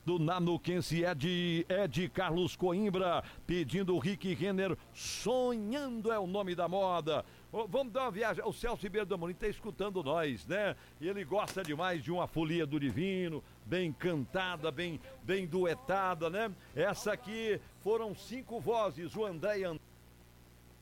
do Nanuquense Ed Carlos Coimbra, pedindo o Rick Renner, Sonhando é o nome da moda. Vamos dar uma viagem. O Celso Ribeiro do Amorim está escutando nós, né? E ele gosta demais de uma folia do Divino, bem cantada, bem duetada, né? Essa aqui foram 5 vozes, o André